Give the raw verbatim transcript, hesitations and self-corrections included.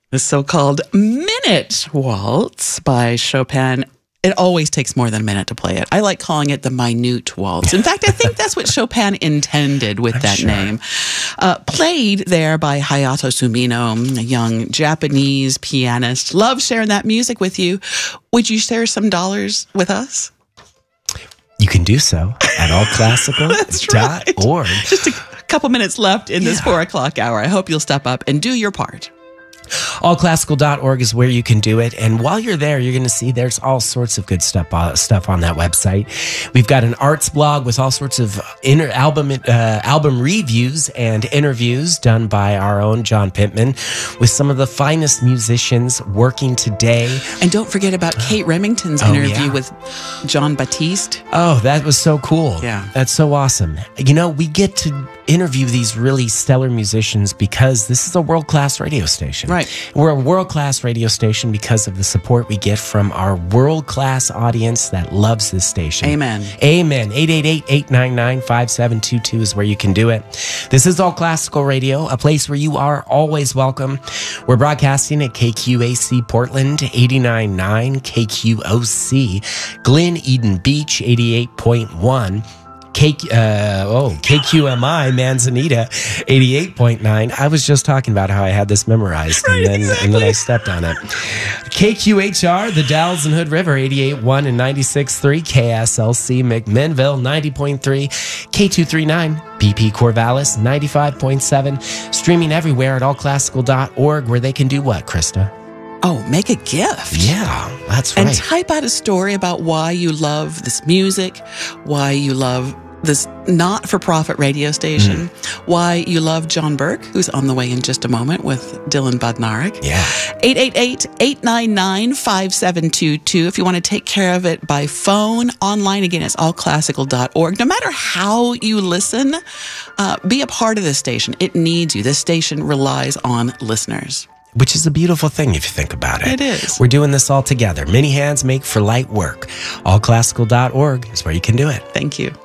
The so-called Minute Waltz by Chopin. It always takes more than a minute to play it. I like calling it the Minute Waltz. In fact, I think that's what Chopin intended with I'm that sure. name. Uh, played there by Hayato Sumino, a young Japanese pianist. Love sharing that music with you. Would you share some dollars with us? You can do so at all classical dot org. Just a couple minutes left in this Yeah. four o'clock hour. I hope you'll step up and do your part. all classical dot org is where you can do it. And while you're there, you're going to see there's all sorts of good stuff, uh, stuff on that website. We've got an arts blog with all sorts of inter album, uh, album reviews and interviews done by our own John Pittman with some of the finest musicians working today. And don't forget about Kate Remington's Oh, interview yeah. with John Batiste. Oh, that was so cool. Yeah. That's so awesome. You know, we get to interview these really stellar musicians because this is a world-class radio station. Right. We're a world-class radio station because of the support we get from our world-class audience that loves this station. Amen. Amen. eight eight eight, eight nine nine, five seven two two is where you can do it. This is All Classical Radio, a place where you are always welcome. We're broadcasting at K Q A C Portland, eighty-nine point nine, K Q O C, Glen Eden Beach, eighty-eight point one. K, uh, oh, K Q M I Manzanita, eighty-eight point nine. I was just talking about how I had this memorized, Right, and, then, exactly. and then I stepped on it. K Q H R, the Dalles and Hood River, eighty-eight point one and ninety-six point three. K S L C McMinnville, ninety point three. K two thirty-nine, B P Corvallis, ninety-five point seven. Streaming everywhere at all classical dot org, where they can do what, Krista? Oh, make a gift. Yeah, that's right. And type out a story about why you love this music, why you love this not-for-profit radio station, Mm. why you love John Burke, who's on the way in just a moment with Dylan Bodnarik. Yeah. eight eight eight, eight nine nine, five seven two two. If you want to take care of it by phone, online, again, it's all classical dot org. No matter how you listen, uh, be a part of this station. It needs you. This station relies on listeners. Which is a beautiful thing if you think about it. It is. We're doing this all together. Many hands make for light work. all classical dot org is where you can do it. Thank you.